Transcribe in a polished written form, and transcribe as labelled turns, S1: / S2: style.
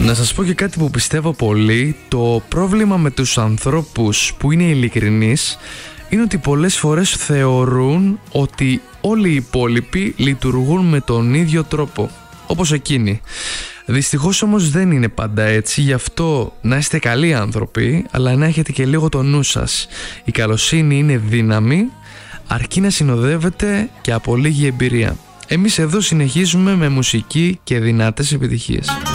S1: Να σας πω και κάτι που πιστεύω πολύ. Το πρόβλημα με τους ανθρώπους που είναι ειλικρινείς είναι ότι πολλές φορές θεωρούν ότι όλοι οι υπόλοιποι λειτουργούν με τον ίδιο τρόπο, όπως εκείνοι. Δυστυχώς όμως δεν είναι πάντα έτσι, γι' αυτό να είστε καλοί άνθρωποι, αλλά να έχετε και λίγο το νου σας. Η καλοσύνη είναι δύναμη, αρκεί να συνοδεύεται και από λίγη εμπειρία. Εμείς εδώ συνεχίζουμε με μουσική και δυνατές επιτυχίες.